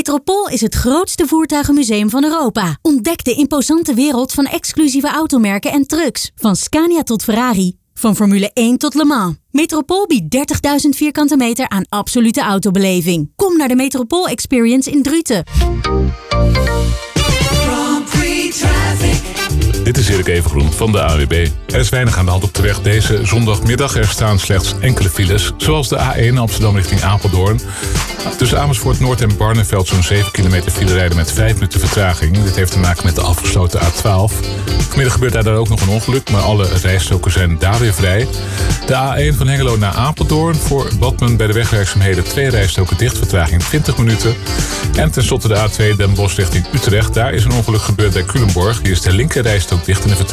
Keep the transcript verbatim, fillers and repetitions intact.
Metropool is het grootste voertuigenmuseum van Europa. Ontdek de imposante wereld van exclusieve automerken en trucks. Van Scania tot Ferrari. Van Formule één tot Le Mans. Metropool biedt dertigduizend vierkante meter aan absolute autobeleving. Kom naar de Metropool Experience in Druten. Dit is Erik Evengroen van de A W B. Er is weinig aan de hand op de weg deze zondagmiddag. Er staan slechts enkele files, zoals de A één Amsterdam richting Apeldoorn. Tussen Amersfoort Noord en Barneveld zo'n zeven kilometer file rijden met vijf minuten vertraging. Dit heeft te maken met de afgesloten A twaalf. Vanmiddag gebeurt daar dan ook nog een ongeluk, maar alle rijstroken zijn daar weer vrij. De A één van Hengelo naar Apeldoorn. Voor Badmen bij de wegwerkzaamheden twee rijstroken dicht, vertraging twintig minuten. En tenslotte de A twee Den Bosch richting Utrecht. Daar is een ongeluk gebeurd bij Culemborg. Hier is de linker rijstrook dicht en de vertraging